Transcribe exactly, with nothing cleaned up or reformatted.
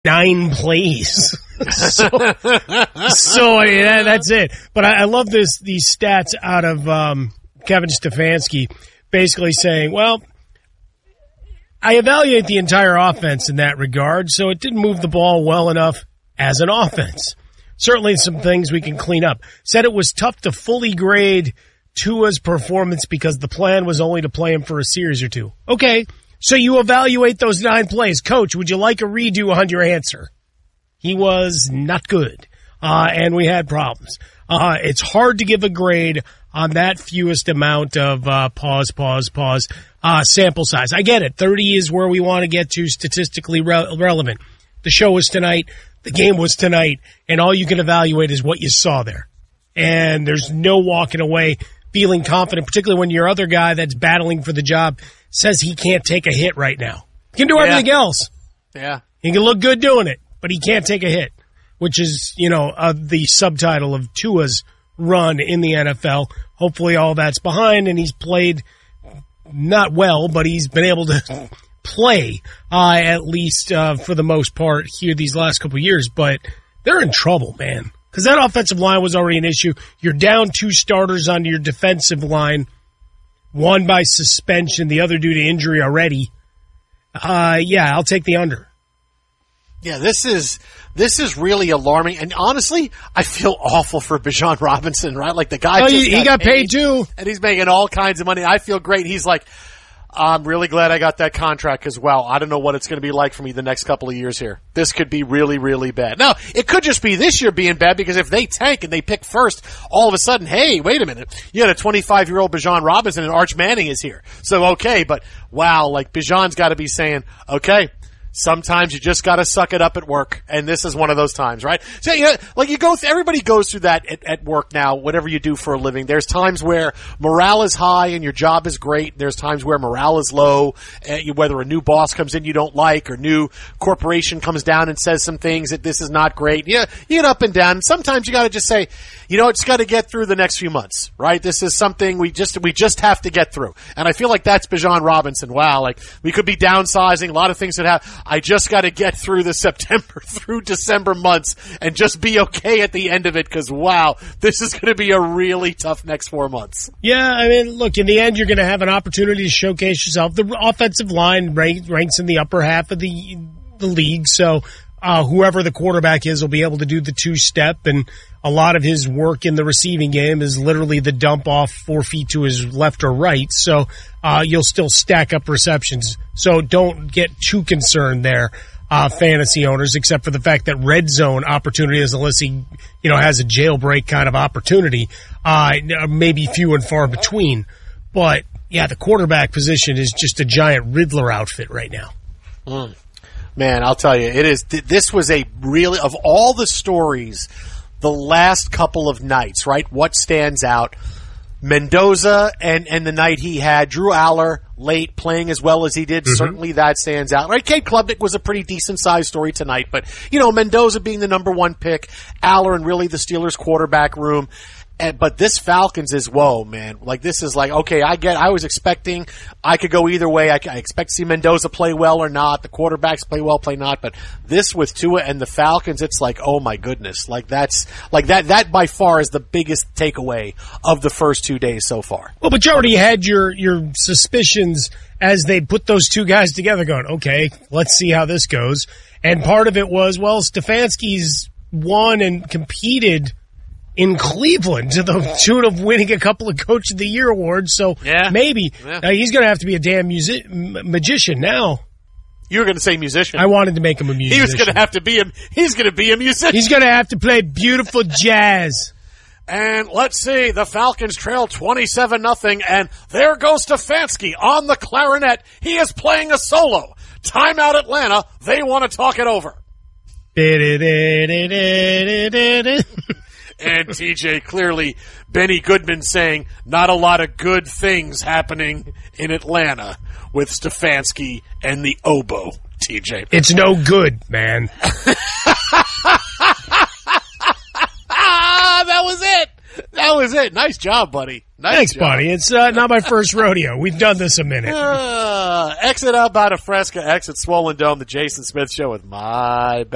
nine plays. so, so I mean, that, that's it. But I, I love this these stats out of um, Kevin Stefanski, basically saying, well, I evaluate the entire offense in that regard, so it didn't move the ball well enough as an offense. Certainly some things we can clean up. Said it was tough to fully grade Tua's performance because the plan was only to play him for a series or two. Okay, so you evaluate those nine plays. Coach, would you like a redo on your answer? He was not good, uh, and we had problems. Uh, it's hard to give a grade on that fewest amount of uh, pause, pause, pause, uh, sample size. I get it. thirty is where we want to get to statistically re- relevant. The show was tonight. The game was tonight, and all you can evaluate is what you saw there. And there's no walking away feeling confident, particularly when your other guy that's battling for the job says he can't take a hit right now. He can do everything yeah. else. Yeah. He can look good doing it, but he can't take a hit, which is, you know, uh, the subtitle of Tua's run in the N F L. Hopefully all that's behind, and he's played not well, but he's been able to play, uh, at least uh, for the most part here these last couple of years. But they're in trouble, man, because that offensive line was already an issue. You're down two starters on your defensive line, one by suspension, the other due to injury already. Uh, yeah, I'll take the under. Yeah, this is this is really alarming, and honestly, I feel awful for Bijan Robinson, right? Like the guy, oh, just he got, got paid, paid too, and he's making all kinds of money. I feel great. He's like, I'm really glad I got that contract as well. I don't know what it's going to be like for me the next couple of years here. This could be really, really bad. Now, it could just be this year being bad because if they tank and they pick first, all of a sudden, hey, wait a minute. You had a twenty-five-year-old Bijan Robinson and Arch Manning is here. So, okay, but wow, like Bijan's got to be saying, okay, sometimes you just got to suck it up at work, and this is one of those times, right? So, you know, like you go, th- everybody goes through that at, at work now. Whatever you do for a living, there's times where morale is high and your job is great. There's times where morale is low, uh, you, whether a new boss comes in you don't like, or new corporation comes down and says some things that this is not great. Yeah, you get up and down. Sometimes you got to just say, you know, it's got to get through the next few months, right? This is something we just we just have to get through, and I feel like that's Bijan Robinson. Wow, like we could be downsizing, a lot of things that have. I just got to get through the September through December months and just be okay at the end of it because, wow, this is going to be a really tough next four months. Yeah, I mean, look, in the end, you're going to have an opportunity to showcase yourself. The offensive line rank, ranks in the upper half of the the league, so uh, whoever the quarterback is will be able to do the two-step, and a lot of his work in the receiving game is literally the dump off four feet to his left or right, so uh, you'll still stack up receptions. So don't get too concerned there, uh, fantasy owners, except for the fact that red zone opportunity, as Alyssa, you know, has a jailbreak kind of opportunity, uh, maybe few and far between. But, yeah, the quarterback position is just a giant Riddler outfit right now. Mm. Man, I'll tell you, it is. This was a really, of all the stories, the last couple of nights, right? What stands out? Mendoza and, and the night he had, Drew Aller late playing as well as he did. Mm-hmm. Certainly that stands out. Right? Cade Klubnik was a pretty decent sized story tonight, but you know, Mendoza being the number one pick, Aller and really the Steelers quarterback room. And, but this Falcons is, whoa, man. Like, this is like, okay, I get, I was expecting, I could go either way. I, I expect to see Mendoza play well or not. The quarterbacks play well, play not. But this with Tua and the Falcons, it's like, oh my goodness. Like, that's, like that, that by far is the biggest takeaway of the first two days so far. Well, but you already had your, your suspicions as they put those two guys together going, okay, let's see how this goes. And part of it was, well, Stefanski's won and competed in Cleveland to the tune of winning a couple of Coach of the Year awards. So yeah. maybe yeah. Uh, he's going to have to be a damn music- m- magician now. You were going to say musician. I wanted to make him a musician. He was going to have to be a, he's going to be a musician. He's going to have to play beautiful jazz. And let's see, the Falcons trail twenty-seven nothing, and there goes Stefanski on the clarinet. He is playing a solo. Timeout Atlanta. They want to talk it over. And T J, clearly, Benny Goodman saying not a lot of good things happening in Atlanta with Stefanski and the oboe, T J. It's no good, man. That was it. That was it. Nice job, buddy. Nice Thanks, job. buddy. It's uh, not my first rodeo. We've done this a minute. Uh, exit out by the Fresca, exit Swollen Dome, the Jason Smith Show with my